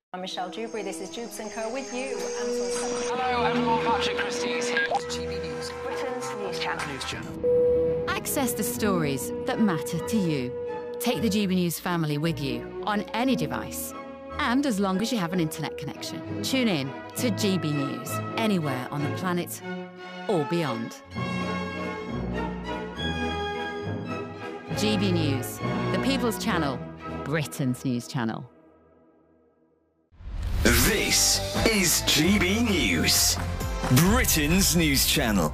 I'm Michelle Dewberry. This is Jubes & Co with you. Hello everyone, Patrick Christie is here. GB News, Britain's news channel. Access the stories that matter to you. Take the GB News family with you on any device. And as long as you have an internet connection, tune in to GB News anywhere on the planet or beyond. GB News, the People's Channel, Britain's news channel. This is GB News, Britain's news channel.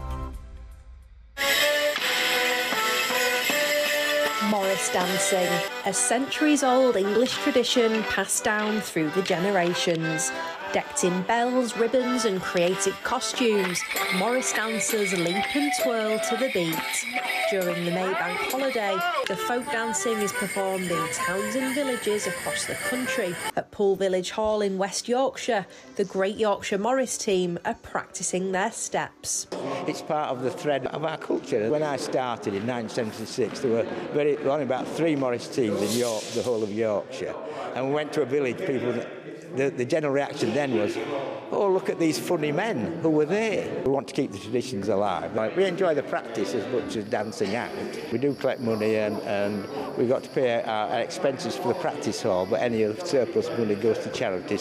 Morris dancing, a centuries-old English tradition passed down through the generations. Decked in bells, ribbons and creative costumes, Morris dancers leap and twirl to the beat. During the Maybank holiday, the folk dancing is performed in towns and villages across the country. At Poole Village Hall in West Yorkshire, the Great Yorkshire Morris team are practising their steps. It's part of the thread of our culture. When I started in 1976, there were only about 3 Morris teams in the whole of Yorkshire. And we went to a village, the general reaction then was, oh, look at these funny men who were there. We want to keep the traditions alive. We enjoy the practice as much as dancing out. We do collect money and we've got to pay our expenses for the practice hall, but any of the surplus money goes to charities.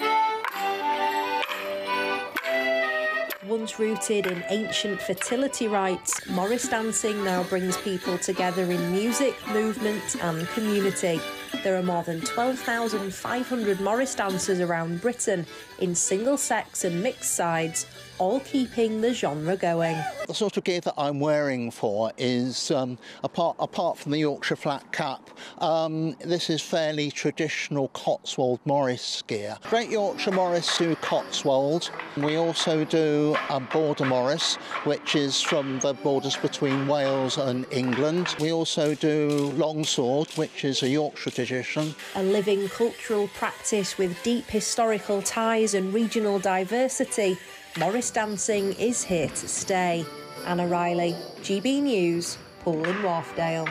Once rooted in ancient fertility rites, Morris dancing now brings people together in music, movement and community. There are more than 12,500 Morris dancers around Britain in single-sex and mixed sides, all keeping the genre going. The sort of gear that I'm wearing for is, apart from the Yorkshire Flat Cap, this is fairly traditional Cotswold Morris gear. Great Yorkshire Morris do Cotswold. We also do a Border Morris, which is from the borders between Wales and England. We also do Longsword, which is a Yorkshire tradition. A living cultural practice with deep historical ties and regional diversity, Morris dancing is here to stay. Anna Riley, GB News, Poole in Wharfdale.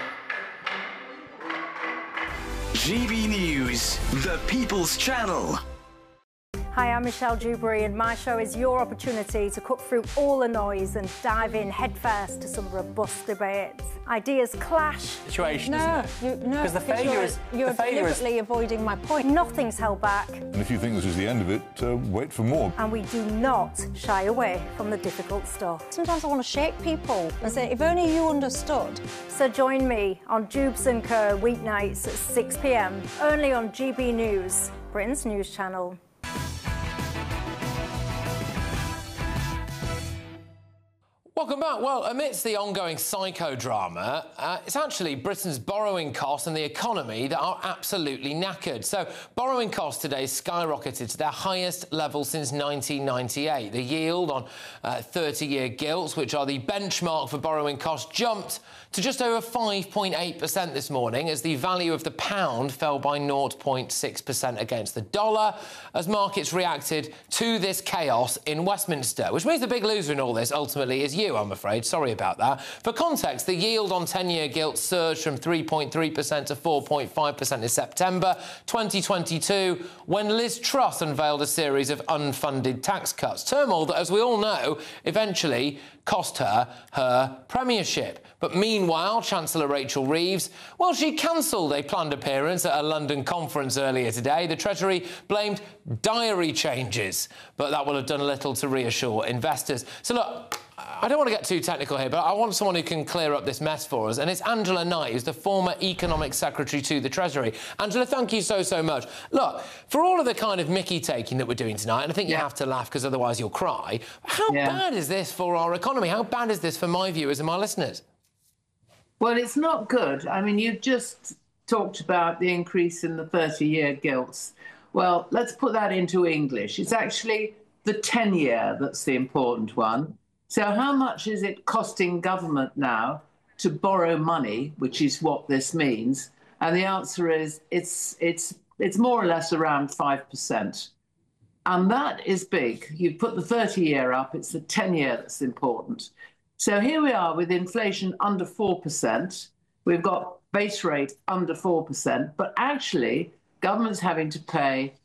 GB News, the People's Channel. Hi, I'm Michelle Dewberry and my show is your opportunity to cut through all the noise and dive in headfirst to some robust debates. Ideas clash. Situation, isn't it? Because the failure is... You're deliberately avoiding my point. Nothing's held back. And if you think this is the end of it, wait for more. And we do not shy away from the difficult stuff. Sometimes I want to shake people and say, if only you understood. So join me on Jubes & Co weeknights at 6 p.m, only on GB News, Britain's news channel. Welcome back. Well, amidst the ongoing psychodrama, it's actually Britain's borrowing costs and the economy that are absolutely knackered. So borrowing costs today skyrocketed to their highest level since 1998. The yield on 30-year gilts, which are the benchmark for borrowing costs, jumped to just over 5.8% this morning as the value of the pound fell by 0.6% against the dollar as markets reacted to this chaos in Westminster, which means the big loser in all this ultimately is you, I'm afraid. Sorry about that. For context, the yield on 10-year gilts surged from 3.3% to 4.5% in September 2022 when Liz Truss unveiled a series of unfunded tax cuts. Turmoil that, as we all know, eventually cost her premiership. But meanwhile, Chancellor Rachel Reeves, well, she cancelled a planned appearance at a London conference earlier today. The Treasury blamed diary changes, but that will have done little to reassure investors. So look, I don't want to get too technical here, but I want someone who can clear up this mess for us, and it's Angela Knight, who's the former Economic Secretary to the Treasury. Angela, thank you so much. Look, for all of the kind of mickey-taking that we're doing tonight, and I think you have to laugh because otherwise you'll cry, how bad is this for our economy? How bad is this for my viewers and my listeners? Well, it's not good. I mean, you just talked about the increase in the 30-year gilts. Well, let's put that into English. It's actually the 10-year that's the important one. So how much is it costing government now to borrow money, which is what this means? And the answer is it's more or less around 5%. And that is big. You put the 30-year up, it's the 10-year that's important. So here we are with inflation under 4%. We've got base rate under 4%, but actually government's having to pay